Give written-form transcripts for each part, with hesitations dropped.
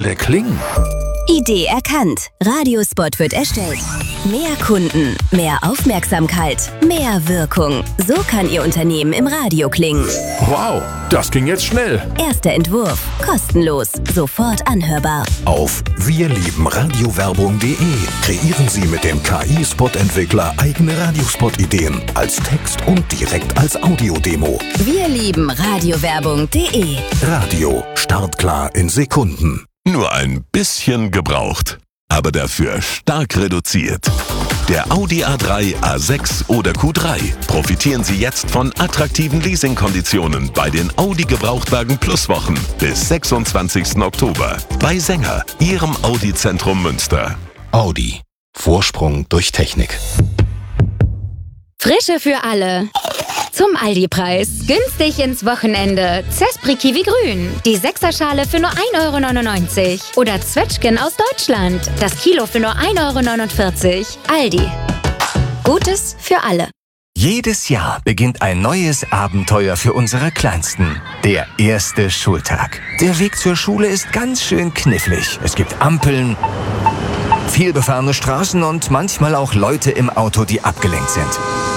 der Klingen. Idee erkannt. Radiospot wird erstellt. Mehr Kunden, mehr Aufmerksamkeit, mehr Wirkung. So kann Ihr Unternehmen im Radio klingen. Wow, das ging jetzt schnell. Erster Entwurf. Kostenlos. Sofort anhörbar. Auf wirliebenradiowerbung.de kreieren Sie mit dem KI-Spot-Entwickler eigene Radiospot-Ideen als Text und direkt als Audiodemo. wirliebenradiowerbung.de Radio, startklar in Sekunden. Nur ein bisschen gebraucht, aber dafür stark reduziert. Der Audi A3, A6 oder Q3. Profitieren Sie jetzt von attraktiven Leasingkonditionen bei den Audi Gebrauchtwagen Plus Wochen bis 26. Oktober. Bei Sänger, Ihrem Audi-Zentrum Münster. Audi. Vorsprung durch Technik. Frische für alle. Zum Aldi-Preis. Günstig ins Wochenende. Zespri Kiwi Grün. Die 6er-Schale für nur 1,99 €. Oder Zwetschgen aus Deutschland. Das Kilo für nur 1,49 €. Aldi. Gutes für alle. Jedes Jahr beginnt ein neues Abenteuer für unsere Kleinsten. Der erste Schultag. Der Weg zur Schule ist ganz schön knifflig. Es gibt Ampeln, vielbefahrene Straßen und manchmal auch Leute im Auto, die abgelenkt sind.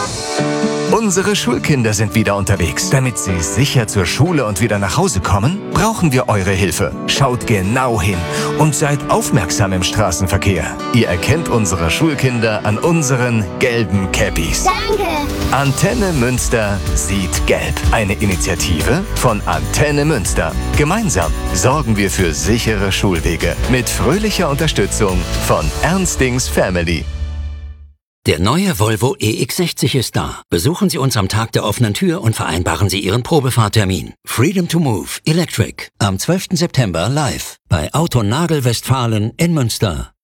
Unsere Schulkinder sind wieder unterwegs. Damit sie sicher zur Schule und wieder nach Hause kommen, brauchen wir eure Hilfe. Schaut genau hin und seid aufmerksam im Straßenverkehr. Ihr erkennt unsere Schulkinder an unseren gelben Cappies. Danke! Antenne Münster sieht gelb. Eine Initiative von Antenne Münster. Gemeinsam sorgen wir für sichere Schulwege. Mit fröhlicher Unterstützung von Ernstings Family. Der neue Volvo EX60 ist da. Besuchen Sie uns am Tag der offenen Tür und vereinbaren Sie Ihren Probefahrtermin. Freedom to Move Electric am 12. September live bei Auto Nagel Westfalen in Münster.